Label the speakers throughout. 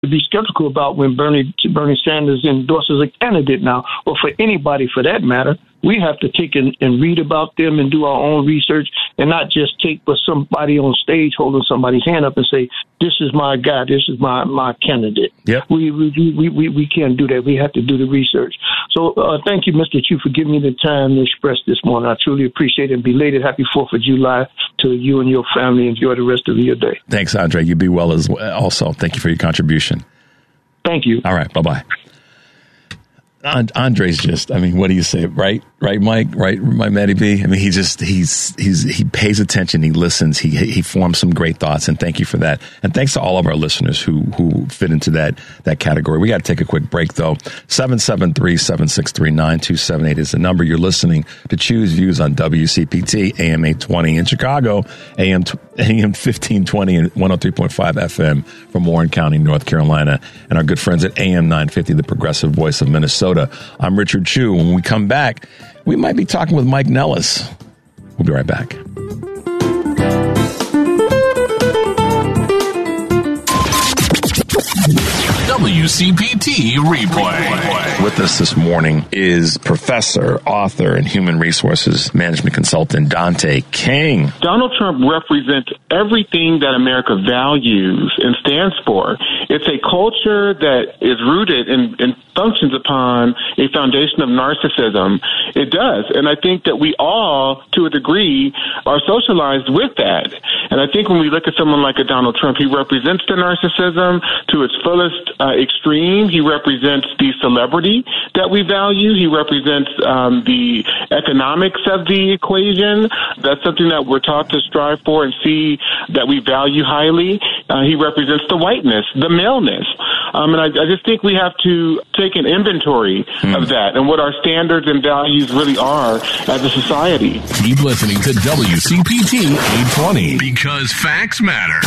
Speaker 1: be skeptical about when Bernie Sanders endorses a candidate now, or for anybody for that matter. We have to take and read about them and do our own research and not just take what somebody on stage holding somebody's hand up and say, this is my guy, this is my candidate.
Speaker 2: Yep.
Speaker 1: We can't do that. We have to do the research. So thank you, Mr. Chu, for giving me the time to express this morning. I truly appreciate it. And belated happy 4th of July to you and your family. Enjoy the rest of your day.
Speaker 2: Thanks, Andre. You be well as well. Also, thank you for your contribution.
Speaker 1: Thank you.
Speaker 2: All right. Bye-bye. Andre's just, I mean, what do you say? Right, Mike? Right, Matty B? I mean, he pays attention. He listens. He forms some great thoughts. And thank you for that. And thanks to all of our listeners who fit into that category. We got to take a quick break, though. 773-763-9278 is the number. You're listening to Choose Views on WCPT, AM 820 in Chicago, AM 1520 and 103.5 FM from Warren County, North Carolina. And our good friends at AM 950, the progressive voice of Minnesota. I'm Richard Chu. When we come back, we might be talking with Mike Nellis. We'll be right back.
Speaker 3: WCPT Replay.
Speaker 2: With us this morning is professor, author, and human resources management consultant Dante King.
Speaker 4: Donald Trump represents everything that America values and stands for. It's a culture that is rooted and functions upon a foundation of narcissism. It does. And I think that we all, to a degree, are socialized with that. And I think when we look at someone like a Donald Trump, he represents the narcissism to its fullest extreme. He represents the celebrity that we value. He represents the economics of the equation. That's something that we're taught to strive for and see that we value highly. He represents the whiteness, the maleness. And I just think we have to take an inventory of that and what our standards and values really are as a society.
Speaker 3: Keep listening to WCPT 820 because facts matter.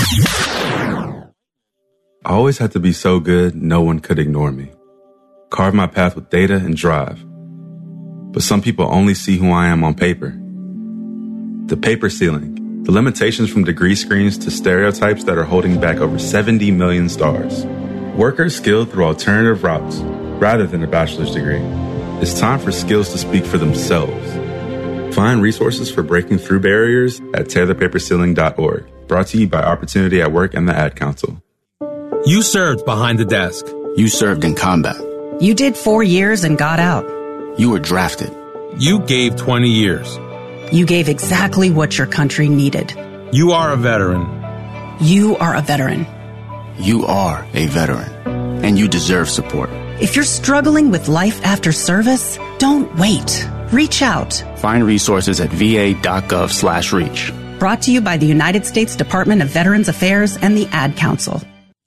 Speaker 5: I always had to be so good, no one could ignore me. Carve my path with data and drive. But some people only see who I am on paper. The paper ceiling, the limitations from degree screens to stereotypes that are holding back over 70 million stars. Workers skilled through alternative routes rather than a bachelor's degree. It's time for skills to speak for themselves. Find resources for breaking through barriers at tearthepaperceiling.org. Brought to you by Opportunity at Work and the Ad Council.
Speaker 6: You served behind the desk.
Speaker 7: You served in combat.
Speaker 8: You did 4 years and got out.
Speaker 7: You were drafted.
Speaker 6: You gave 20 years.
Speaker 8: You gave exactly what your country needed.
Speaker 6: You are a veteran.
Speaker 8: You are a veteran.
Speaker 7: You are a veteran, and you deserve support.
Speaker 8: If you're struggling with life after service, don't wait. Reach out.
Speaker 7: Find resources at va.gov/reach.
Speaker 8: Brought to you by the United States Department of Veterans Affairs and the Ad Council.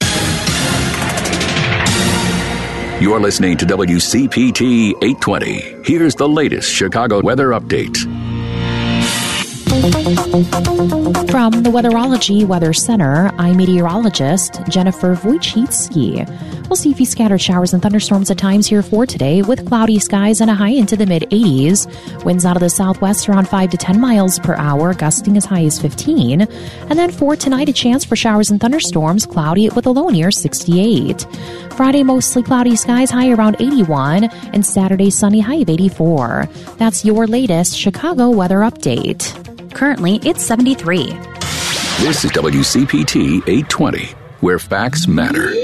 Speaker 3: You're listening to WCPT 820. Here's the latest Chicago weather update.
Speaker 9: From the Weatherology Weather Center, I'm meteorologist Jennifer Wojcicki. We'll see a few scattered showers and thunderstorms at times here for today, with cloudy skies and a high into the mid-80s. Winds out of the southwest around 5 to 10 miles per hour, gusting as high as 15. And then for tonight, a chance for showers and thunderstorms, cloudy with a low near 68. Friday, mostly cloudy skies, high around 81. And Saturday, sunny, high of 84. That's your latest Chicago weather update.
Speaker 10: Currently, it's 73.
Speaker 3: This is WCPT 820, where facts matter.